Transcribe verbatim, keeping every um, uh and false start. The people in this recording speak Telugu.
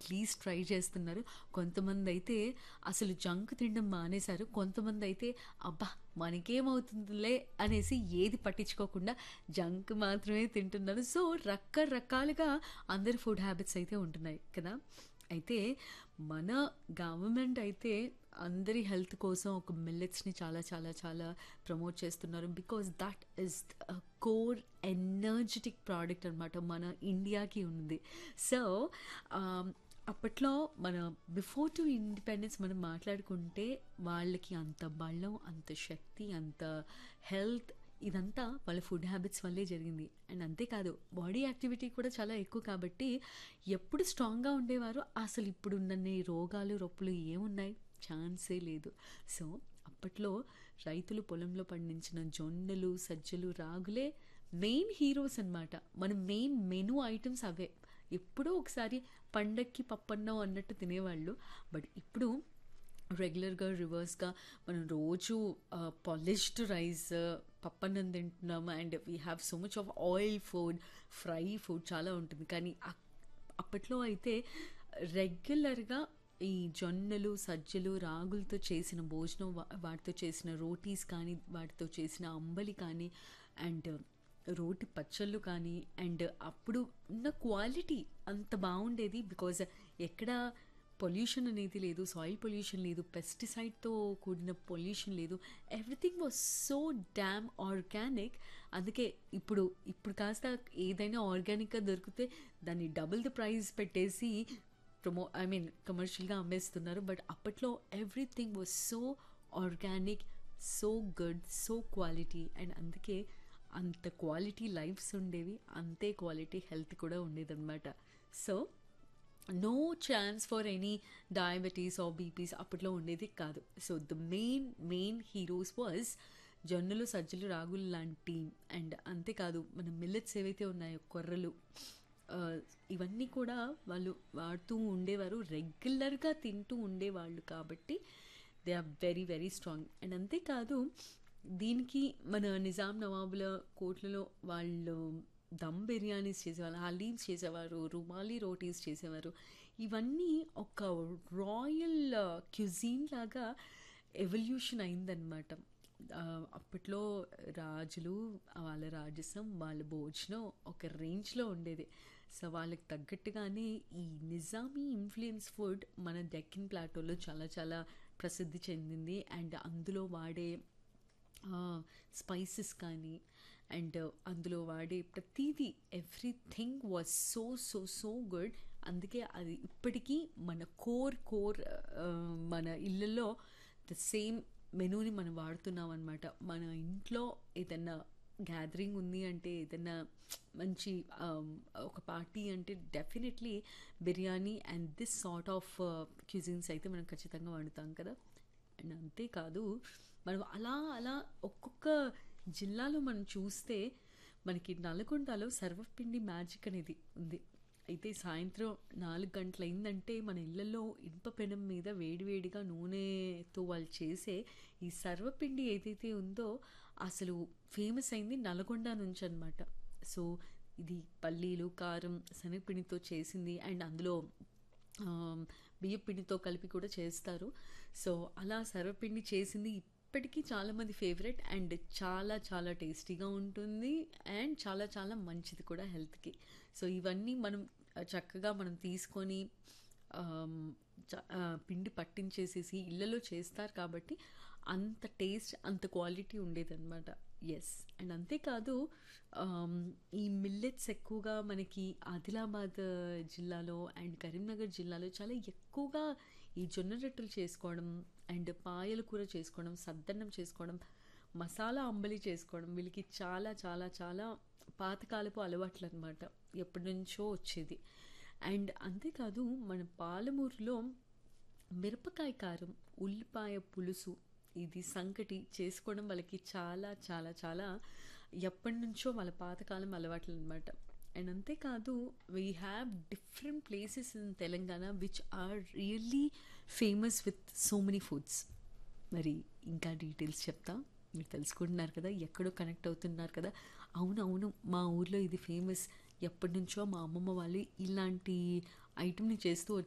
అట్లీస్ట్ ట్రై చేస్తున్నారు. కొంతమందయితే అసలు జంక్ తినడం మానేశారు. కొంతమందయితే అబ్బా! మనకేమవుతుందిలే అనేసి ఏది పట్టించుకోకుండా జంక్ మాత్రమే తింటున్నారు. సో, రకరకాలుగా అందరి ఫుడ్ హ్యాబిట్స్ అయితే ఉంటున్నాయి కదా! అయితే మన గవర్నమెంట్ అయితే అందరి హెల్త్ కోసం ఒక మిల్లెట్స్‌ని చాలా చాలా చాలా ప్రమోట్ చేస్తున్నారు. Because that is core energetic product అనమాట మన ఇండియాకి ఉంది. సో, ఆహ్, అప్పట్లో మన బిఫోర్ టు ఇండిపెండెన్స్ మనం మాట్లాడుకుంటే వాళ్ళకి అంత బలం, అంత శక్తి, అంత హెల్త్ ఇదంతా వాళ్ళ ఫుడ్ హ్యాబిట్స్ వల్లే జరిగింది. అండ్ అంతేకాదు బాడీ యాక్టివిటీ కూడా చాలా ఎక్కువ కాబట్టి ఎప్పుడు స్ట్రాంగ్‌గా ఉండేవారు. అసలు ఇప్పుడున్నన్ని రోగాలు, రొప్పులు ఏమున్నాయి? ఛాన్సే లేదు. సో, అప్పట్లో రైతులు పొలంలో పండించిన జొన్నలు, సజ్జలు, రాగులే మెయిన్ హీరోస్ అనమాట. మన మెయిన్ మెనూ ఐటెమ్స్ అవే. ఎప్పుడో ఒకసారి పండక్కి పప్పన్నం అన్నట్టు తినేవాళ్ళు. బట్ ఇప్పుడు రెగ్యులర్‌గా, రివర్స్‌గా మనం రోజు ఆహ్, పాలిష్డ్ రైస్, పప్పన్నం తింటున్నాము. And we have so much of oil food, fry food చాలా ఉంటుంది. కానీ అక్ అప్పట్లో అయితే రెగ్యులర్‌గా ఈ జొన్నలు, సజ్జలు, రాగులతో చేసిన భోజనం, వా వాటితో చేసిన రోటీస్ కానీ, వాటితో చేసిన అంబలి కానీ, అండ్ రోటి పచ్చళ్ళు కానీ, అండ్ అప్పుడు ఉన్న క్వాలిటీ అంత బాగుండేది. బికాజ్ ఎక్కడ పొల్యూషన్ అనేది లేదు, సాయిల్ పొల్యూషన్ లేదు, పెస్టిసైడ్తో కూడిన పొల్యూషన్ లేదు. Everything was so damn organic. అందుకే ఇప్పుడు ఇప్పుడు కాస్త ఏదైనా ఆర్గానిక్గా దొరికితే దాన్ని డబుల్ ద ప్రైస్ పెట్టేసి ప్రమో ఐ మీన్ కమర్షియల్గా అమ్మేస్తున్నారు. బట్ అప్పట్లో everything was so organic, so good, so quality. And అందుకే అంత క్వాలిటీ లైఫ్స్ ఉండేవి, అంతే క్వాలిటీ హెల్త్ కూడా ఉండేదన్నమాట. So, no chance for any diabetes or BPs అప్పట్లో ఉండేది కాదు. So the main main heroes was జొన్నలు, సజ్జలు, రాగులు లాంటి. అండ్ అంతేకాదు మన మిల్లెట్స్ ఏవైతే ఉన్నాయో కొర్రలు, ఆ, ఇవన్నీ కూడా వాళ్ళు వాడుతూ ఉండేవారు, రెగ్యులర్గా తింటూ ఉండేవాళ్ళు కాబట్టి they are very very strong. And అంతేకాదు దీనికి మన నిజాం నవాబుల కోట్లలో వాళ్ళు దమ్ బిర్యానీస్ చేసేవాళ్ళు, హలీమ్స్ చేసేవారు, రుమాలి రోటీస్ చేసేవారు. ఇవన్నీ ఒక రాయల్ క్యుజీన్ లాగా ఎవల్యూషన్ అయిందనమాట. ఆ, అప్పట్లో రాజులు, వాళ్ళ రాజసం, వాళ్ళ భోజనం ఒక రేంజ్లో ఉండేది. సో వాళ్ళకి తగ్గట్టుగానే ఈ నిజామీ ఇన్ఫ్లుయెన్స్ ఫుడ్ మన డెక్కన్ ప్లాటోలో చాలా చాలా ప్రసిద్ధి చెందింది. అండ్ అందులో వాడే స్పైసెస్ కానీ, అండ్ అందులో వాడే ప్రతిదీ, everything was so so so good. అందుకే అది ఇప్పటికీ మన కోర్ కోర్ మన ఇళ్ళల్లో ద సేమ్ మెనూని మనం వాడుతున్నాం అనమాట. మన ఇంట్లో ఏదన్నా గ్యాదరింగ్ ఉంది అంటే, ఏదన్నా మంచి ఒక పార్టీ అంటే definitely biryani and this sort of cuisines అయితే మనం ఖచ్చితంగా వండుతాం కదా. అండ్ అంతేకాదు మనం అలా అలా ఒక్కొక్క జిల్లాలో మనం చూస్తే మనకి నల్గొండలో సర్వపిండి మ్యాజిక్ అనేది ఉంది. అయితే సాయంత్రం నాలుగు గంటలు అయిందంటే మన ఇళ్ళల్లో ఇనుప పెనం మీద వేడివేడిగా నూనెతో వాళ్ళు చేసే ఈ సర్వపిండి ఏదైతే ఉందో అసలు ఫేమస్ అయింది నల్గొండ నుంచి అనమాట. సో ఇది పల్లీలు, కారం, శనగపిండితో చేసింది. అండ్ అందులో బియ్యం పిండితో కలిపి కూడా చేస్తారు. సో అలా సర్వపిండి చేసింది ఇప్పటికీ చాలామంది ఫేవరెట్. అండ్ చాలా చాలా టేస్టీగా ఉంటుంది అండ్ చాలా చాలా మంచిది కూడా హెల్త్కి. సో ఇవన్నీ మనం చక్కగా మనం తీసుకొని పిండి పట్టించేసేసి ఇళ్ళలో చేస్తారు కాబట్టి అంత టేస్ట్, అంత క్వాలిటీ ఉండేదన్నమాట. ఎస్. అండ్ అంతేకాదు ఈ మిల్లెట్స్ ఎక్కువగా మనకి ఆదిలాబాద్ జిల్లాలో అండ్ కరీంనగర్ జిల్లాలో చాలా ఎక్కువగా ఈ జొన్న రొట్టెలు చేసుకోవడం, అండ్ పాయల కూర చేసుకోవడం, సద్దన్నం చేసుకోవడం, మసాలా అంబలి చేసుకోవడం వీళ్ళకి చాలా చాలా చాలా పాతకాలపు అలవాట్లు అనమాట, ఎప్పటి నుంచో వచ్చేది. అండ్ అంతేకాదు మన పాలమూరులో మిరపకాయ కారం, ఉల్లిపాయ పులుసు, ఇది సంకటి చేసుకోవడం వాళ్ళకి చాలా చాలా చాలా ఎప్పటి నుంచో వాళ్ళ పాతకాలం అలవాట్లు అనమాట. అండ్ అంతేకాదు we have different places in Telangana which are really famous with so many foods. మరి ఇంకా డీటెయిల్స్ చెప్తా, మీరు తెలుసుకుంటున్నారు కదా, ఎక్కడో కనెక్ట్ అవుతున్నారు కదా. అవును అవును మా ఊర్లో ఇది ఫేమస్, ఎప్పటి నుంచో మా అమ్మమ్మ వాళ్ళు ఇలాంటి ఐటమ్ని చేస్తూ